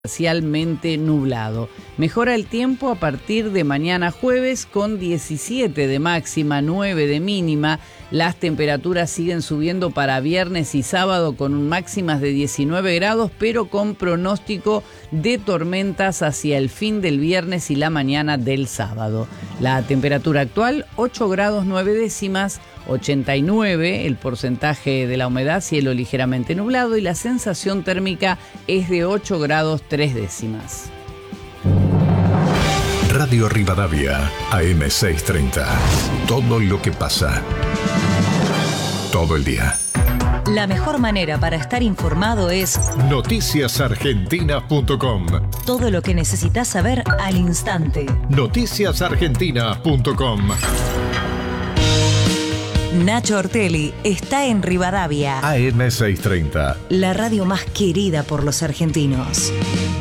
Parcialmente nublado. Mejora el tiempo a partir de mañana jueves con 17 de máxima, 9 de mínima. Las temperaturas siguen subiendo para viernes y sábado con máximas de 19 grados, pero con pronóstico de tormentas hacia el fin del viernes y la mañana del sábado. La temperatura actual 8 grados 9 décimas, 89 el porcentaje de la humedad, cielo ligeramente nublado y la sensación térmica es de 8 grados 3 décimas. Radio Rivadavia, AM 630. Todo lo que pasa. Todo el día. La mejor manera para estar informado es noticiasargentina.com. Todo lo que necesitas saber al instante. Noticiasargentina.com. Nacho Ortelli está en Rivadavia. AM 630. La radio más querida por los argentinos.